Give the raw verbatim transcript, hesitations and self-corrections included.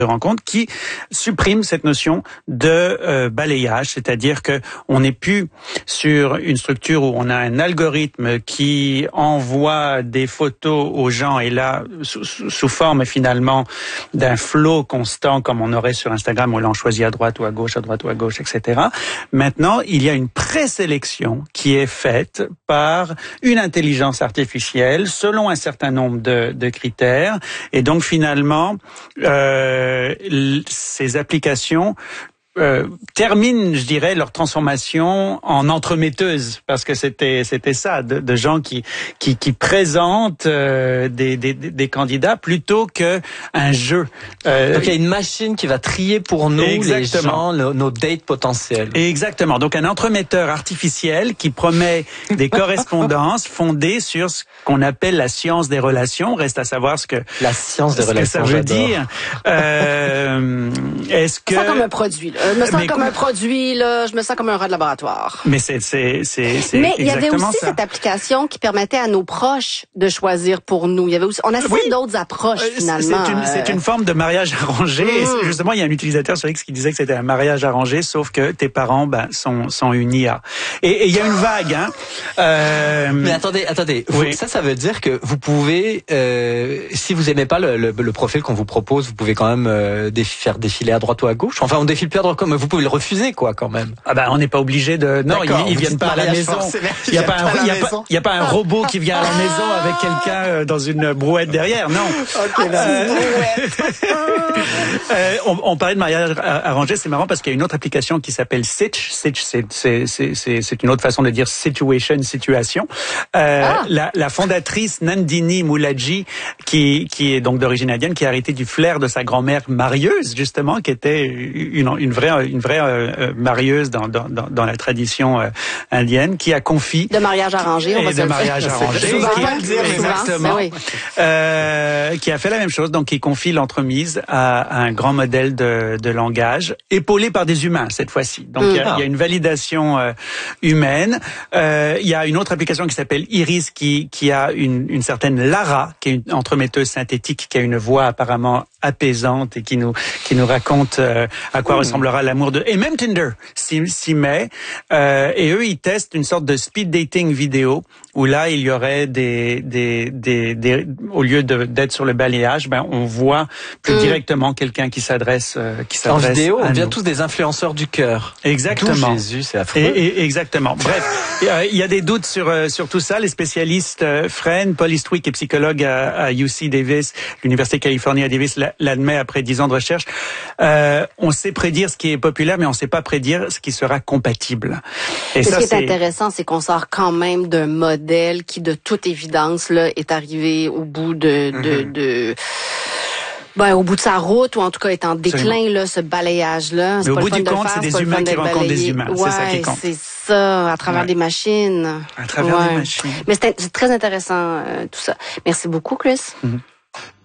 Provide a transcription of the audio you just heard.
rencontre qui supprime cette notion de euh, balayage, c'est-à-dire que on n'est plus sur une structure où on a un algorithme qui envoie des photos aux gens et là sous, sous forme finalement d'un flow constant comme on aurait sur Instagram où l'on choisit à droite ou à gauche, à droite ou à gauche, et cetera. Maintenant, il y a une présélection qui est faite par une intelligence artificielle selon un certain nombre de, de critères et donc finalement euh, ces applications Euh, terminent, je dirais, leur transformation en entremetteuses, parce que c'était c'était ça, de, de gens qui qui, qui présentent euh, des, des des candidats plutôt que un jeu. Euh, Donc il y a une machine qui va trier pour nous exactement. les gens, nos, nos dates potentiels. Exactement. Donc un entremetteur artificiel qui promet des correspondances fondées sur ce qu'on appelle la science des relations. Reste à savoir ce que la science des ce relations. Que ça veut dire. Euh, est-ce que ça comme un produit là. Je me sens mais comme un produit, là. Je me sens comme un rat de laboratoire. Mais c'est, c'est, c'est, c'est Mais il y avait aussi ça. cette application qui permettait à nos proches de choisir pour nous. Il y avait aussi, on a oui. d'autres approches, finalement. C'est une, c'est une forme de mariage arrangé. Mmh. Et justement, il y a un utilisateur sur X qui disait que c'était un mariage arrangé, sauf que tes parents, ben, sont, sont une I A. Et il y a une vague, hein. Euh... Mais attendez, attendez. Oui. Vous, ça, ça veut dire que vous pouvez, euh, si vous aimez pas le, le, le profil qu'on vous propose, vous pouvez quand même euh, déf- faire défiler à droite ou à gauche. Enfin, on défile plus à droite comme vous pouvez le refuser, quoi, quand même. Ah ben, on n'est pas obligé de. Non, ils, ils viennent pas à la maison. Il y a pas un, il y a pas, il y a pas un robot qui vient à la maison avec quelqu'un dans une brouette derrière. Non. Ok, là. Euh, euh, on, on parlait de mariage arrangé. C'est marrant parce qu'il y a une autre application qui s'appelle Sitch. Sitch, c'est c'est c'est c'est, c'est une autre façon de dire situation, situation. Euh, ah. la, la fondatrice Nandini Moulaji, qui qui est donc d'origine indienne, qui a hérité du flair de sa grand-mère marieuse, justement, qui était une une vraie une vraie euh, marieuse dans dans dans la tradition euh, indienne, qui a confié de mariage arrangé, on va et de mariage arrangé, souvent, qui, le dire, exactement, oui. euh, qui a fait la même chose, donc qui confie l'entremise à, à un grand modèle de de langage, épaulé par des humains cette fois-ci. Donc il mmh. y, y a une validation euh, humaine. Euh, il y a une autre application qui s'appelle Iris, qui qui a une une certaine Lara, qui est une entremetteuse synthétique, qui a une voix apparemment apaisante et qui nous qui nous raconte euh, à quoi mmh. ressemblera l'amour de. Et même Tinder s'y, s'y met. Euh, et eux, ils testent une sorte de speed dating vidéo où là, il y aurait des des des, des au lieu de d'être sur le balayage, ben on voit plus mmh. directement quelqu'un qui s'adresse euh, qui s'adresse. En vidéo, à on devient nous. tous des influenceurs du cœur. Exactement. Tout Jésus, c'est affreux. Et, et, exactement. Bref, il y a des doutes sur sur tout ça. Les spécialistes, euh, Fren, Paul Eastwick, est psychologue à, à U C Davis, l'Université de Californie à Davis, l'admet après dix ans de recherche. Euh, on sait prédire ce qui est populaire, mais on ne sait pas prédire ce qui sera compatible. Et ça, ce qui est, c'est intéressant, c'est qu'on sort quand même d'un modèle qui, de toute évidence, là, est arrivé au bout de, de, mm-hmm. de ben, au bout de sa route, ou en tout cas est en déclin, là, ce balayage-là. Mais c'est au pas bout le fun du de compte, faire, c'est des c'est humains qui rencontrent des humains. Ouais, c'est ça qui compte. C'est ça, à travers ouais. des machines. À travers ouais. des machines. Mais c'est, c'est très intéressant, euh, tout ça. Merci beaucoup, Chris. Mm-hmm.